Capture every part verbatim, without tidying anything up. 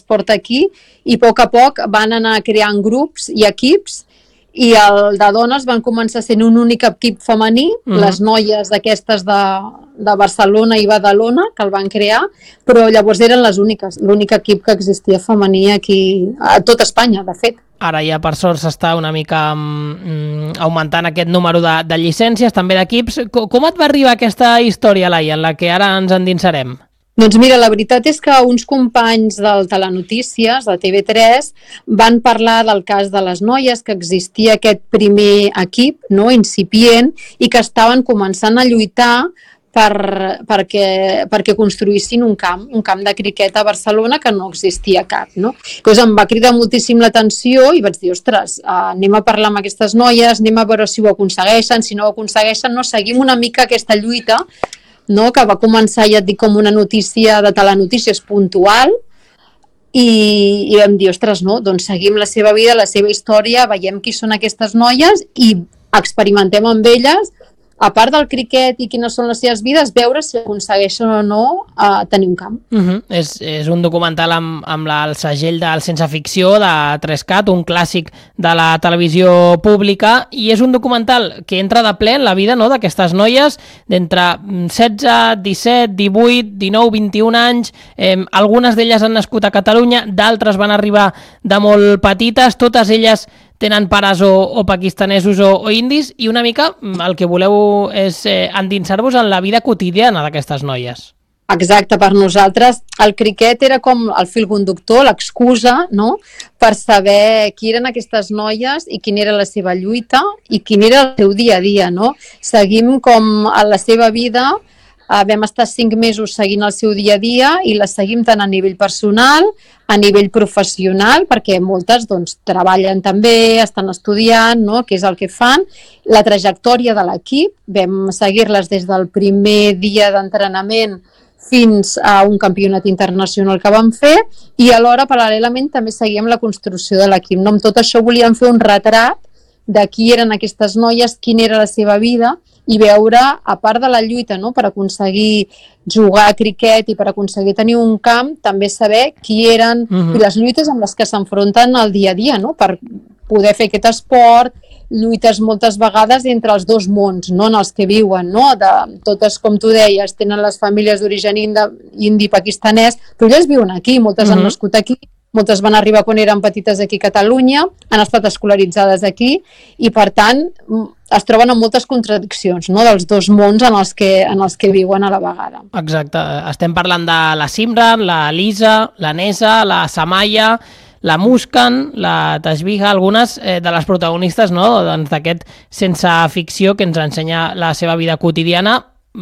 esport aquí i a poc a poc van anar creant grups i equips i el de dones van començar sent un únic equip femení, uh-huh. les noies d'aquestes de, de Barcelona i Badalona, que el van crear, però llavors eren les úniques, l'únic equip que existia femení aquí, a tot Espanya, de fet. Ara ja per sort s'està una mica mm, augmentant aquest número de, de llicències, també d'equips. Com, com et va arribar aquesta història, Laia, en la que ara ens endinsarem? Doncs mira, la veritat és que uns companys del Telenotícies, de T V tres, van parlar del cas de les noies, que existia aquest primer equip, no, incipient, i que estaven començant a lluitar per, perquè, perquè construïssin un camp, un camp de criquet a Barcelona que no existia cap, no? Llavors em va cridar moltíssim l'atenció i vaig dir, ostres, anem a parlar amb aquestes noies, anem a veure si ho aconsegueixen, si no ho aconsegueixen, no, seguim una mica aquesta lluita, no? Que va començar, ja et dic, com una notícia de Telenotícies puntual i, i vam dir, ostres, no? Doncs seguim la seva vida, la seva història, veiem qui són aquestes noies i experimentem amb elles, a part del criquet i quines són les seves vides, veure si aconsegueixen o no uh, tenir un camp. Uh-huh. És, és un documental amb, amb la, el segell del Sense Ficció de tres cat, un clàssic de la televisió pública, i és un documental que entra de ple en la vida, no?, d'aquestes noies d'entre setze, disset, divuit, dinou, vint-i-un anys. Eh, algunes d'elles han nascut a Catalunya, d'altres van arribar de molt petites, totes elles tenen pares o, o pakistanesos o, o indis, i una mica el que voleu és eh, endinsar-vos en la vida quotidiana d'aquestes noies. Exacte, per nosaltres el criquet era com el fil conductor, l'excusa, no?, per saber qui eren aquestes noies i quina era la seva lluita i quin era el seu dia a dia, no? Seguim com a la seva vida, eh, vam estar cinc mesos seguint el seu dia a dia i la seguim tant a nivell personal, a nivell professional, perquè moltes doncs, treballen també, estan estudiant, no?, què és el que fan, la trajectòria de l'equip, vam seguir-les des del primer dia d'entrenament fins a un campionat internacional que vam fer i alhora, paral·lelament, també seguíem la construcció de l'equip. No? Amb tot això volíem fer un retrat de qui eren aquestes noies, quina era la seva vida i veure, a part de la lluita, no?, per aconseguir jugar a criquet i per aconseguir tenir un camp, també saber qui eren uh-huh. i les lluites amb les que s'enfronten al dia a dia, no?, per poder fer aquest esport, lluites moltes vegades entre els dos mons, no?, en els que viuen, no?, de, totes, com tu deies, tenen les famílies d'origen indi, pakistanès, però elles viuen aquí, moltes uh-huh. han nascut aquí, moltes van arribar quan eren petites aquí a Catalunya, han estat escolaritzades aquí i, per tant, es troben amb moltes contradiccions, no?, dels dos mons en els que, en els que viuen a la vegada. Exacte. Estem parlant de la Simran, la Lisa, la Nessa, la Samaya, la Muskan, la Tashbiha, algunes eh, de les protagonistes, no?, doncs, d'aquest Sense Ficció que ens ensenya la seva vida quotidiana.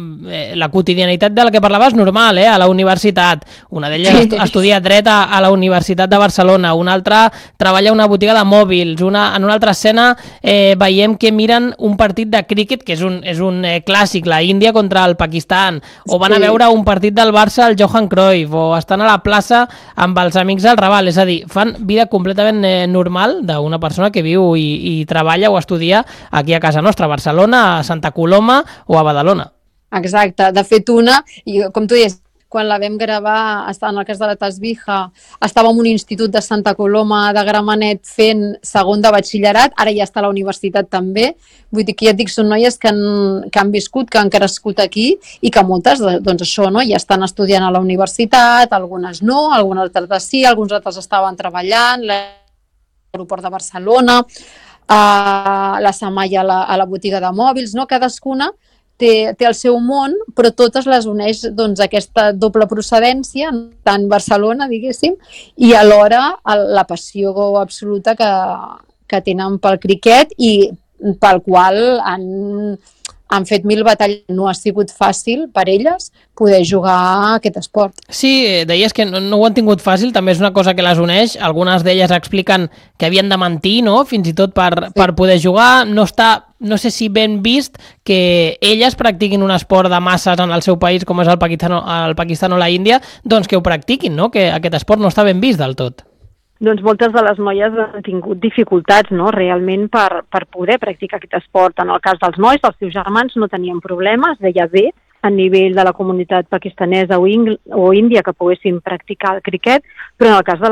La quotidianitat de la que parlaves normal, eh? A la universitat. Una d'elles sí. estudia dret a, a la Universitat de Barcelona, una altra treballa a una botiga de mòbils, una, en una altra escena eh, veiem que miren un partit de críquet, que és un, és un eh, clàssic, la Índia contra el Pakistan, o van a veure un partit del Barça al Johan Cruyff, o estan a la plaça amb els amics del Raval, és a dir, fan vida completament eh, normal d'una persona que viu i, i treballa o estudia aquí a casa nostra, a Barcelona, a Santa Coloma o a Badalona. Exacte, de fet una, i com tu dius, quan la vam gravar, en el cas de la Tashbiha, estava en un institut de Santa Coloma de Gramenet fent segon de batxillerat, ara ja està a la universitat també, vull dir que ja et dic, són noies que han, que han viscut, que han crescut aquí i que moltes, doncs això, no? Ja estan estudiant a la universitat, algunes no, algunes altres sí, alguns altres estaven treballant, l'aeroport de Barcelona, a la Samaya a la, a la botiga de mòbils, no? Cadascuna Té, té el seu món, però totes les uneix doncs, aquesta doble procedència, tant Barcelona, diguéssim, i alhora la passió absoluta que, que tenen pel criquet i pel qual han, han fet mil batalles. No ha sigut fàcil per elles poder jugar a aquest esport. Sí, deies que no, no ho han tingut fàcil, també és una cosa que les uneix. Algunes d'elles expliquen que havien de mentir, no?, fins i tot per, sí. per poder jugar. No està, no sé si ben vist que elles practiquin un esport de masses en el seu país, com és el Pakistan, el Pakistan o la Índia, doncs que ho practiquin, no?, que aquest esport no està ben vist del tot. Doncs moltes de les noies han tingut dificultats, no?, realment per, per poder practicar aquest esport. En el cas dels nois, els seus germans no tenien problemes, deia bé, a nivell de la comunitat pakistanesa o, ing- o índia que poguessin practicar el criquet, però en el cas de